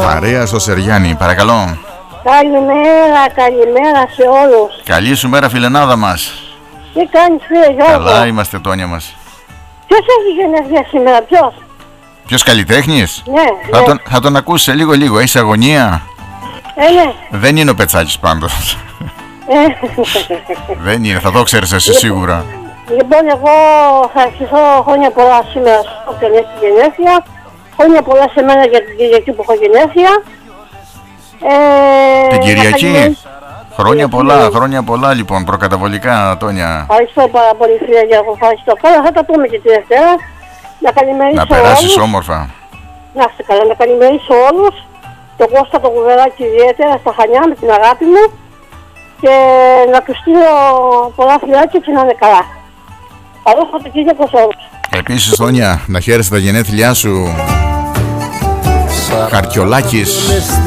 Παρέα στο Σεριάννη, παρακαλώ. Καλημέρα σε όλους. Καλή σου μέρα, φιλενάδα μας. Τι κάνεις, φίλε Γιώργο? Καλά είμαστε, Τόνια μας. Ποιος έχει γενέθλια σήμερα, ποιος? Ποιος καλλιτέχνης? Ναι, Θα τον ακούσει σε λίγο. Έχεις αγωνία? ναι. Δεν είναι ο Πετσάκης πάντως. Δεν είναι, θα το ξέρεις εσύ σίγουρα. Λοιπόν, εγώ θα ευχηθώ χρόνια πολλά σήμερα στο γενέθλια. Χρόνια πολλά σε μένα για την Κυριακή που έχω γενέθλια. Την Κυριακή. Χρόνια πολλά λοιπόν, προκαταβολικά, Τόνια. Ευχαριστώ πάρα πολύ, φίλε Γιώργο, ευχαριστώ. Καλά, θα τα πούμε και τη Δευτέρα. Να καλημερίσω να περάσεις όλους. όμορφα. Να είστε καλά, να καλημερίσω όλους. Τον Κώστα τον Κουβεράκη ιδιαίτερα στα Χανιά με την αγάπη μου. Και να του στείλω πολλά φιλάκια και να είναι καλά. Καλό Σαββατοκύριακο σε όλους. Επίσης, Τόνια, να χαίρεσαι τα γενέθλιά σου. Χαρκιολάκης.